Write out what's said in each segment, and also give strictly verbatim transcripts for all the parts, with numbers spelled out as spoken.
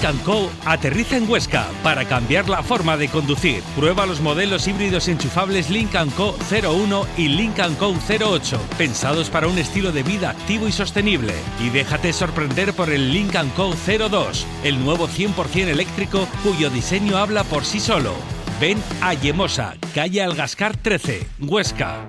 and Co aterriza en Huesca para cambiar la forma de conducir. Prueba los modelos híbridos enchufables Lynk and Co cero uno y Lynk and Co cero ocho, pensados para un estilo de vida activo y sostenible. Y déjate sorprender por el Lynk and Co cero dos, el nuevo cien por ciento eléctrico cuyo diseño habla por sí solo. Ven a Yemosa, calle Algascar trece, Huesca.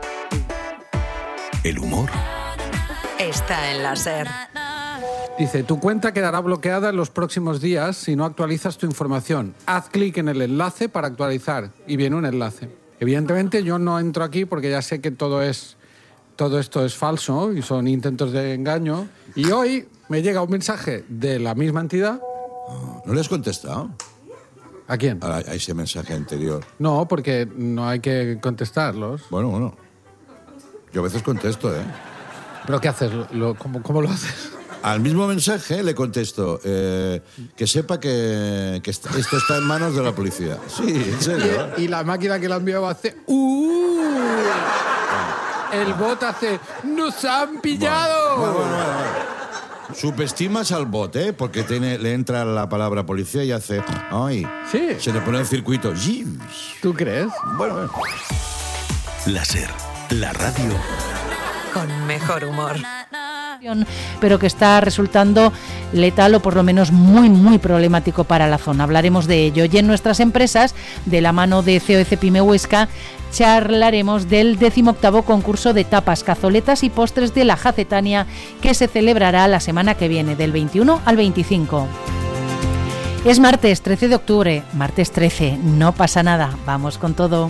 El humor está en la SER. Dice, tu cuenta quedará bloqueada en los próximos días si no actualizas tu información. Haz clic en el enlace para actualizar y viene un enlace. Evidentemente yo no entro aquí porque ya sé que todo es todo esto es falso y son intentos de engaño. Y hoy me llega un mensaje de la misma entidad. ¿No le has contestado? ¿A quién? A, a ese mensaje anterior. No, porque no hay que contestarlos. Bueno, bueno. Yo a veces contesto, ¿eh? ¿Pero qué haces? Lo, ¿cómo, ¿Cómo lo haces? Al mismo mensaje le contesto eh, que sepa que, que esto está en manos de la policía. Sí, en serio. Y, y la máquina que la enviaba hace... ¡Uh! El bot hace... ¡Nos han pillado! Bueno, bueno, bueno, bueno. Subestimas al bot, ¿eh? Porque tiene, le entra la palabra policía y hace... ¡Ay! Sí. Se le pone el circuito. ¿Tú crees? Bueno, bueno. La SER, la radio con mejor humor. Pero que está resultando letal o por lo menos muy muy problemático para la zona. Hablaremos de ello. Y en nuestras empresas, de la mano de C O E C Pyme Huesca, charlaremos del decimoctavo concurso de tapas, cazoletas y postres de la Jacetania, que se celebrará la semana que viene, del veintiuno al veinticinco. Es martes trece de octubre, martes trece, no pasa nada, vamos con todo.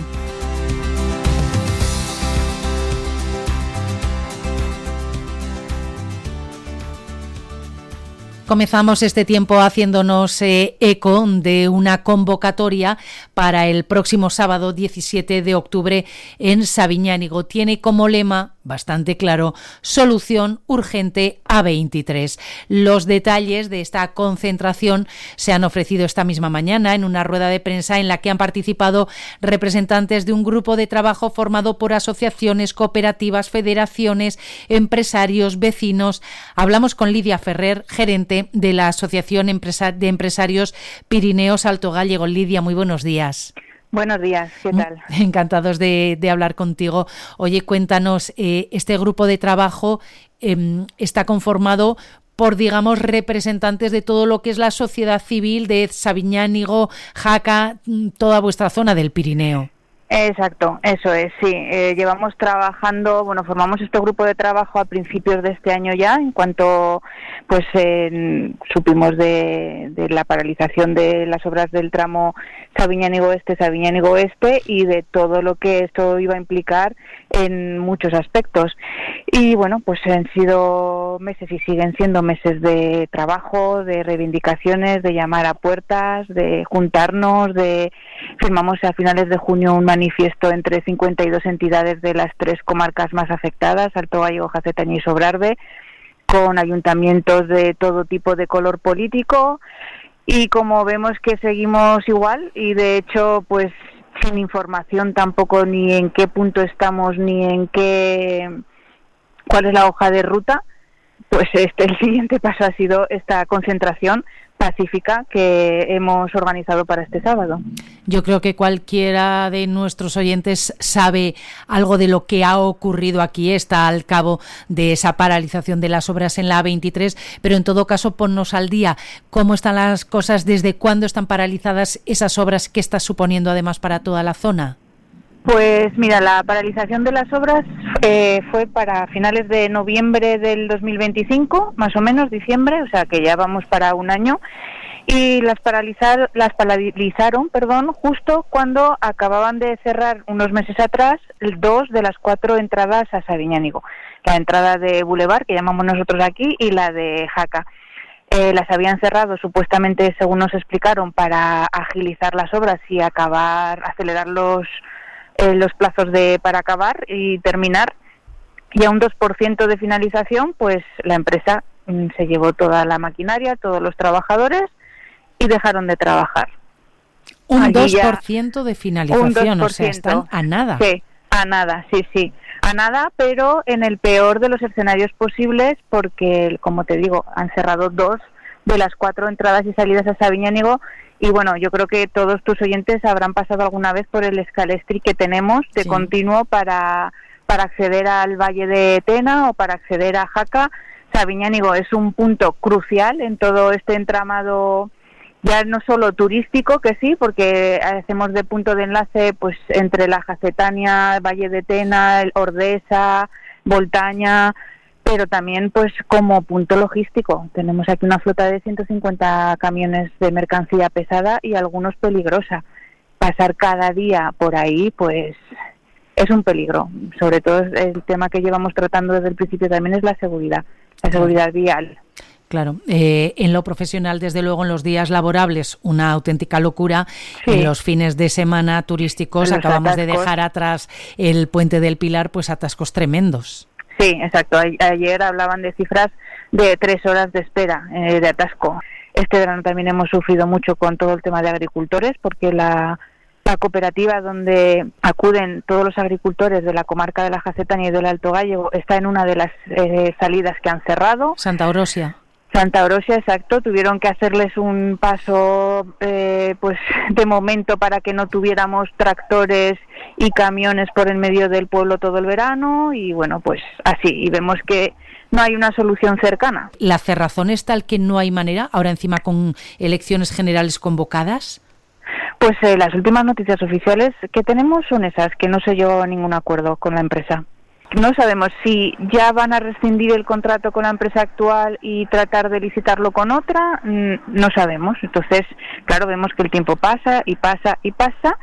Comenzamos este tiempo haciéndonos eh, eco de una convocatoria para el próximo sábado diecisiete de octubre en Sabiñánigo. Tiene como lema bastante claro: solución urgente A veintitrés. Los detalles de esta concentración se han ofrecido esta misma mañana en una rueda de prensa en la que han participado representantes de un grupo de trabajo formado por asociaciones, cooperativas, federaciones, empresarios, vecinos. Hablamos con Lidia Ferrer, gerente de la Asociación de Empresarios Pirineos Alto Gállego. Lidia, muy buenos días. Buenos días, ¿qué tal? Encantados de, de hablar contigo. Oye, cuéntanos, eh, este grupo de trabajo eh, está conformado por, digamos, representantes de todo lo que es la sociedad civil de Sabiñánigo, Jaca, toda vuestra zona del Pirineo. Exacto, eso es, sí. Eh, llevamos trabajando, bueno, formamos este grupo de trabajo a principios de este año ya, en cuanto pues eh, supimos de, de la paralización de las obras del tramo Sabiñánigo Este, Sabiñánigo Oeste y de todo lo que esto iba a implicar en muchos aspectos. Y bueno, pues han sido meses y siguen siendo meses de trabajo, de reivindicaciones, de llamar a puertas, de juntarnos, de firmamos a finales de junio un manifiesto entre cincuenta y dos entidades de las tres comarcas más afectadas, Alto Gállego, Jacetania y Sobrarbe, con ayuntamientos de todo tipo de color político, y como vemos que seguimos igual y de hecho pues sin información tampoco ni en qué punto estamos ni en qué cuál es la hoja de ruta, pues este el siguiente paso ha sido esta concentración pacífica que hemos organizado para este sábado. Yo creo que cualquiera de nuestros oyentes sabe algo de lo que ha ocurrido aquí, está al cabo de esa paralización de las obras en la A veintitrés, pero en todo caso ponnos al día cómo están las cosas, desde cuándo están paralizadas esas obras, qué está suponiendo además para toda la zona. Pues mira, la paralización de las obras eh, fue para finales de noviembre del dos mil veinticinco, más o menos, diciembre, o sea que ya vamos para un año, y las paralizar, las paralizaron, perdón, justo cuando acababan de cerrar unos meses atrás dos de las cuatro entradas a Sabiñánigo, la entrada de Boulevard, que llamamos nosotros aquí, y la de Jaca. Eh, las habían cerrado supuestamente, según nos explicaron, para agilizar las obras y acabar, acelerar los Eh, los plazos de para acabar y terminar, y a un dos por ciento de finalización, pues la empresa mm, se llevó toda la maquinaria, todos los trabajadores y dejaron de trabajar. Un Allí dos por ciento de finalización, un dos por ciento. O sea, están a nada. Sí, a nada, sí, sí, a nada, pero en el peor de los escenarios posibles, porque, como te digo, han cerrado dos de las cuatro entradas y salidas a Sabiñánigo. Y bueno, yo creo que todos tus oyentes habrán pasado alguna vez por el escalestri que tenemos de sí. continuo para, para acceder al Valle de Tena o para acceder a Jaca. Sabiñánigo es un punto crucial en todo este entramado, ya no solo turístico, que sí, porque hacemos de punto de enlace pues entre la Jacetania, Valle de Tena, Ordesa, Voltaña, pero también pues como punto logístico. Tenemos aquí una flota de ciento cincuenta camiones de mercancía pesada y algunos peligrosa. Pasar cada día por ahí pues es un peligro. Sobre todo el tema que llevamos tratando desde el principio también es la seguridad, la seguridad vial. Claro, eh, en lo profesional, desde luego, en los días laborables, una auténtica locura. Sí. En los fines de semana turísticos los acabamos atascos. de dejar atrás el Puente del Pilar, pues atascos tremendos. Sí, exacto. A- ayer hablaban de cifras de tres horas de espera eh, de atasco. Este verano también hemos sufrido mucho con todo el tema de agricultores, porque la, la cooperativa donde acuden todos los agricultores de la comarca de la Jacetania y del Alto Gállego está en una de las eh, salidas que han cerrado. Santa Orosia. Santa Orosia, exacto, tuvieron que hacerles un paso eh, pues de momento para que no tuviéramos tractores y camiones por en medio del pueblo todo el verano y bueno, pues así, y vemos que no hay una solución cercana. ¿La cerrazón es tal que no hay manera, ahora encima con elecciones generales convocadas? Pues eh, las últimas noticias oficiales que tenemos son esas, que no se llegó a ningún acuerdo con la empresa. No sabemos si ya van a rescindir el contrato con la empresa actual y tratar de licitarlo con otra, no sabemos. Entonces, claro, vemos que el tiempo pasa y pasa y pasa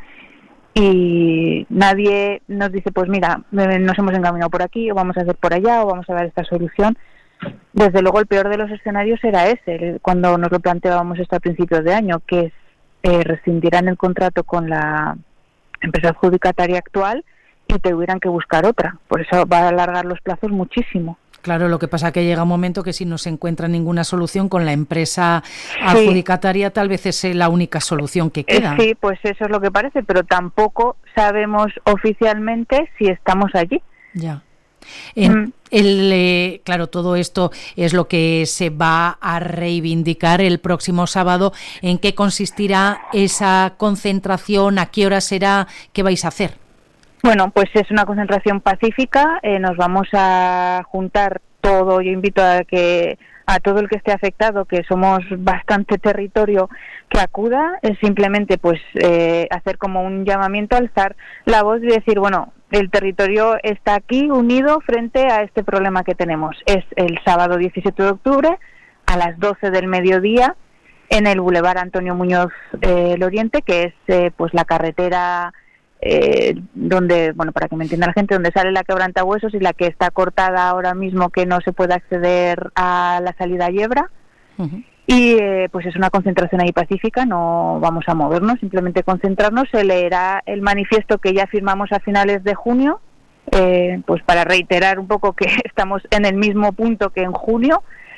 y nadie nos dice, pues mira, nos hemos encaminado por aquí o vamos a hacer por allá o vamos a dar esta solución. Desde luego el peor de los escenarios era ese, cuando nos lo planteábamos esto a principios de año, que es eh, rescindirán el contrato con la empresa adjudicataria actual y te hubieran que buscar otra. Por eso va a alargar los plazos muchísimo. Claro, lo que pasa es que llega un momento que si no se encuentra ninguna solución con la empresa adjudicataria, sí. tal vez es la única solución que queda. Sí, pues eso es lo que parece, pero tampoco sabemos oficialmente si estamos allí. Ya. En, mm. el, eh, claro, todo esto es lo que se va a reivindicar el próximo sábado. ¿En qué consistirá esa concentración? ¿A qué hora será? ¿Qué vais a hacer? Bueno, pues es una concentración pacífica, eh, nos vamos a juntar todo, yo invito a que a todo el que esté afectado, que somos bastante territorio, que acuda, es simplemente pues eh, hacer como un llamamiento, alzar la voz y decir, bueno, el territorio está aquí unido frente a este problema que tenemos. Es el sábado diecisiete de octubre a las doce del mediodía en el Boulevard Antonio Muñoz eh, Loriente, que es eh, pues la carretera Eh, donde, bueno, para que me entienda la gente, donde sale la Quebrantahuesos y la que está cortada ahora mismo, que no se puede acceder a la salida a Yebra. Uh-huh. Y eh, pues es una concentración ahí pacífica, no vamos a movernos, simplemente concentrarnos. Se leerá el manifiesto que ya firmamos a finales de junio, eh, pues para reiterar un poco que estamos en el mismo punto que en junio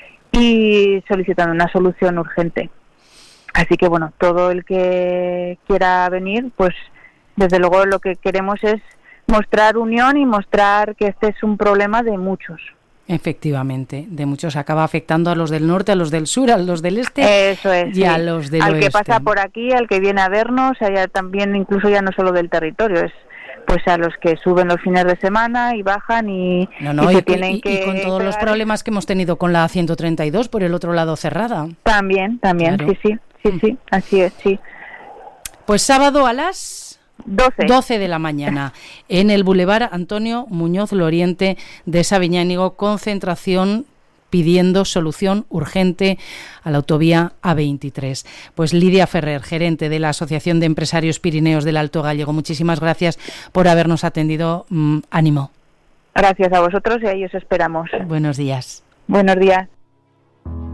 y solicitando una solución urgente. Así que bueno, todo el que quiera venir, pues desde luego lo que queremos es mostrar unión y mostrar que este es un problema de muchos. Efectivamente, de muchos. Acaba afectando a los del norte, a los del sur, a los del este. Eso es, y sí. a los del al oeste. Que pasa por aquí, al que viene a vernos, allá también, incluso ya no solo del territorio, es pues a los que suben los fines de semana y bajan y, no, no, y, y se tienen y, que y con todos los problemas que hemos tenido con la ciento treinta y dos por el otro lado cerrada. También, también, claro. sí, sí, sí, sí, así es, sí. Pues sábado a las doce. doce de la mañana en el Boulevard Antonio Muñoz Loriente de Sabiñánigo, concentración pidiendo solución urgente a la autovía A veintitrés. Pues Lidia Ferrer, gerente de la Asociación de Empresarios Pirineos del Alto Gállego, muchísimas gracias por habernos atendido. Mm, ánimo. Gracias a vosotros y ahí os esperamos. Buenos días. Buenos días.